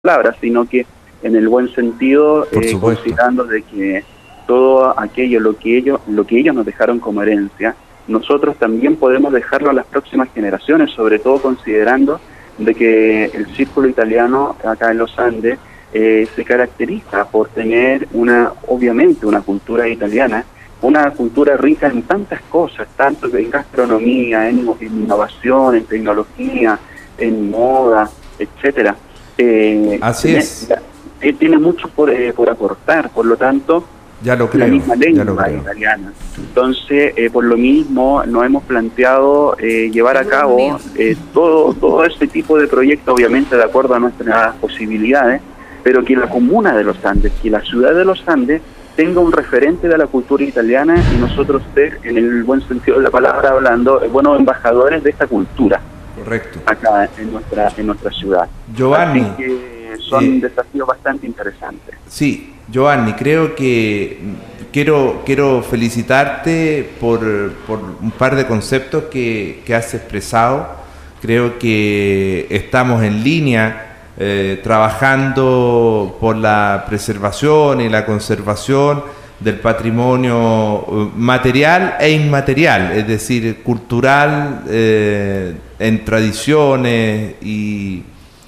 palabras, sino que en el buen sentido, considerando de que todo aquello, lo que ellos nos dejaron como herencia, nosotros también podemos dejarlo a las próximas generaciones, sobre todo considerando de que el Círculo Italiano acá en los Andes se caracteriza por tener obviamente una cultura italiana, una cultura rica en tantas cosas, tanto en gastronomía, en innovación, en tecnología, en moda, etcétera. Así es. Tiene mucho por aportar, por lo tanto, ya lo creo, la misma lengua italiana. Entonces, por lo mismo, nos hemos planteado llevar a cabo todo este tipo de proyectos, obviamente de acuerdo a nuestras posibilidades, pero que la comuna de los Andes, que la ciudad de los Andes tenga un referente de la cultura italiana y nosotros ser, en el buen sentido de la palabra hablando, buenos embajadores de esta cultura. Correcto. Acá en nuestra ciudad. Giovanni, así que son desafíos bastante interesantes. Sí, Giovanni, creo que quiero felicitarte por un par de conceptos que has expresado. Creo que estamos en línea trabajando por la preservación y la conservación del patrimonio material e inmaterial, es decir, cultural, en tradiciones y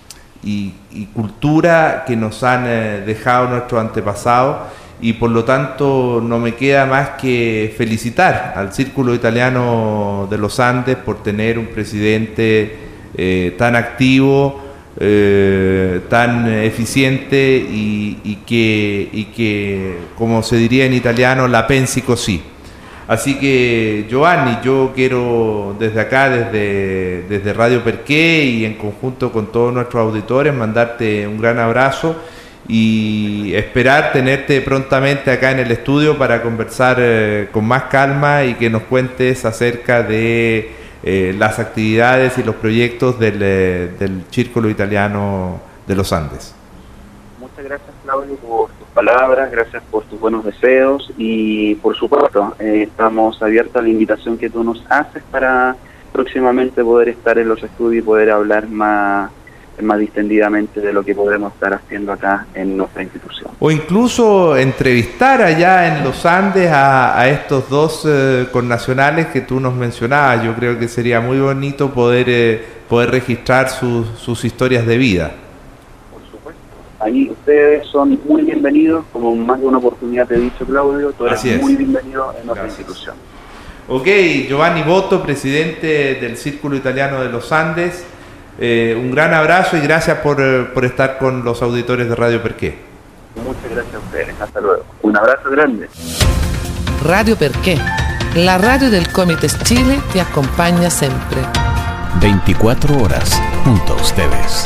cultura que nos han dejado nuestros antepasados, y por lo tanto no me queda más que felicitar al Círculo Italiano de los Andes por tener un presidente tan activo, tan eficiente y que, como se diría en italiano, la pensi così. Así que, Giovanni, yo quiero desde acá, desde Radio Perché y en conjunto con todos nuestros auditores, mandarte un gran abrazo y esperar tenerte prontamente acá en el estudio para conversar con más calma y que nos cuentes acerca de las actividades y los proyectos del Círculo Italiano de los Andes. Muchas gracias, Claudio, por tus palabras, gracias por tus buenos deseos y por supuesto estamos abiertos a la invitación que tú nos haces para próximamente poder estar en los estudios y poder hablar más distendidamente de lo que podremos estar haciendo acá en nuestra institución. O incluso entrevistar allá en los Andes a estos dos connacionales que tú nos mencionabas. Yo creo que sería muy bonito poder registrar sus historias de vida. Por supuesto. Ahí ustedes son muy bienvenidos, como más de una oportunidad te he dicho, Claudio, tú eres muy bienvenido en nuestra institución. Ok, Giovanni Botto, presidente del Círculo Italiano de los Andes. Un gran abrazo y gracias por estar con los auditores de Radio Perché. Muchas gracias a ustedes, hasta luego. Un abrazo grande. Radio Perché, la radio del Comites Chile, te acompaña siempre. 24 horas junto a ustedes.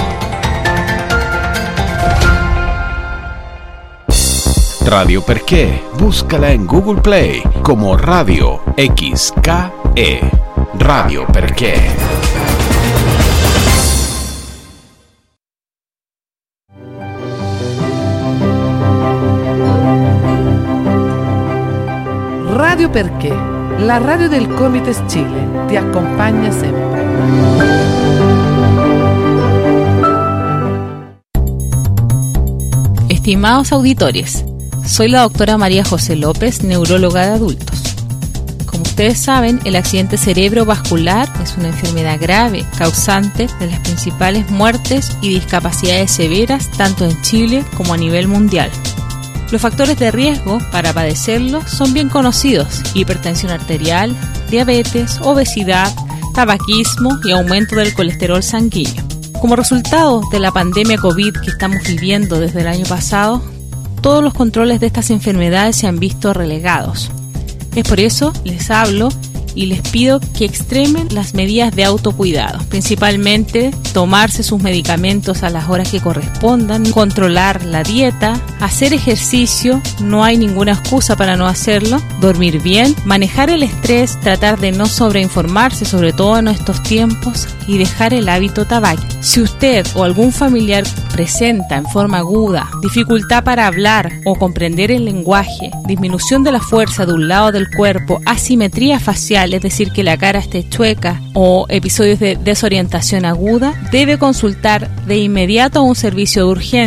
Radio Perché, búscala en Google Play como Radio XKE. Radio Perché. Radio Perché, la radio del Comites Chile, te acompaña siempre. Estimados auditores, soy la doctora María José López, neuróloga de adultos. Como ustedes saben, el accidente cerebrovascular es una enfermedad grave, causante de las principales muertes y discapacidades severas tanto en Chile como a nivel mundial. Los factores de riesgo para padecerlo son bien conocidos: hipertensión arterial, diabetes, obesidad, tabaquismo y aumento del colesterol sanguíneo. Como resultado de la pandemia COVID que estamos viviendo desde el año pasado, todos los controles de estas enfermedades se han visto relegados. Es por eso les hablo y les pido que extremen las medidas de autocuidado, principalmente tomarse sus medicamentos a las horas que correspondan, controlar la dieta, Hacer ejercicio, no hay ninguna excusa para no hacerlo. Dormir bien, manejar el estrés, tratar de no sobreinformarse, sobre todo en estos tiempos, y dejar el hábito tabaco. Si usted o algún familiar presenta en forma aguda dificultad para hablar o comprender el lenguaje, disminución de la fuerza de un lado del cuerpo, asimetría facial, es decir, que la cara esté chueca, o episodios de desorientación aguda, debe consultar de inmediato a un servicio de urgencia